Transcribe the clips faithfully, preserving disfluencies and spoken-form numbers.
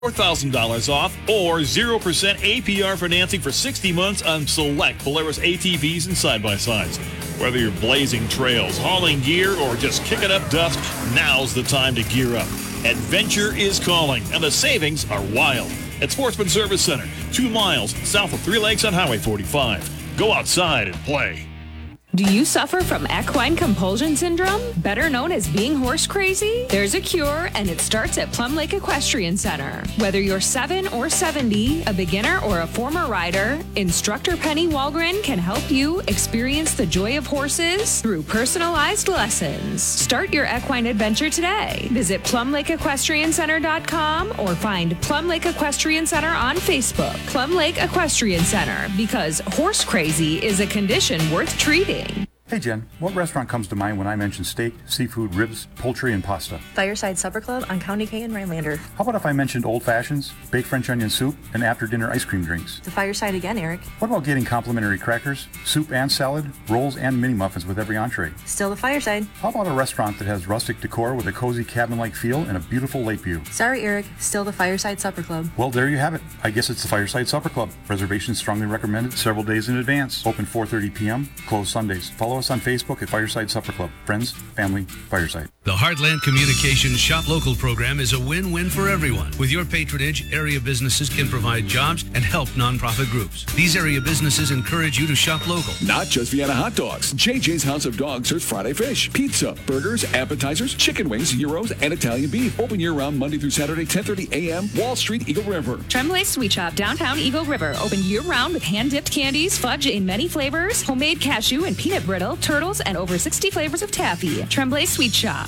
four thousand dollars off or zero percent A P R financing for sixty months on select Polaris A T Vs and side-by-sides. Whether you're blazing trails, hauling gear, or just kicking up dust, now's the time to gear up. Adventure is calling, and the savings are wild. At Sportsman Service Center, two miles south of Three Lakes on Highway forty-five. Go outside and play. Do you suffer from equine compulsion syndrome, better known as being horse crazy? There's a cure, and it starts at Plum Lake Equestrian Center. Whether you're seven or seventy, a beginner or a former rider, Instructor Penny Walgren can help you experience the joy of horses through personalized lessons. Start your equine adventure today. Visit plum lake equestrian center dot com or find Plum Lake Equestrian Center on Facebook. Plum Lake Equestrian Center, because horse crazy is a condition worth treating. Hey Jen, what restaurant comes to mind when I mention steak, seafood, ribs, poultry, and pasta? Fireside Supper Club on County K and Rhinelander. How about if I mentioned old fashions, baked French onion soup, and after-dinner ice cream drinks? The Fireside again, Eric. What about getting complimentary crackers, soup and salad, rolls and mini muffins with every entree? Still the Fireside. How about a restaurant that has rustic decor with a cozy cabin-like feel and a beautiful lake view? Sorry, Eric. Still the Fireside Supper Club. Well, there you have it. I guess it's the Fireside Supper Club. Reservations strongly recommended several days in advance. Open four thirty p.m., closed Sundays. Follow us on Facebook at Fireside Supper Club. Friends, family, Fireside. The Heartland Communications Shop Local program is a win-win for everyone. With your patronage, area businesses can provide jobs and help nonprofit groups. These area businesses encourage you to shop local. Not just Vienna hot dogs. J J's House of Dogs serves Friday fish, pizza, burgers, appetizers, chicken wings, gyros, and Italian beef. Open year-round Monday through Saturday, ten thirty a.m., Wall Street, Eagle River. Tremblay Sweet Shop, downtown Eagle River. Open year-round with hand-dipped candies, fudge in many flavors, homemade cashew and peanut brittle, turtles, and over sixty flavors of taffy. Tremblay Sweet Shop.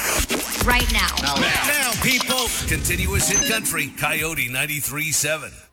Right now. Now, now, people. Continuous hit country, Coyote ninety-three point seven.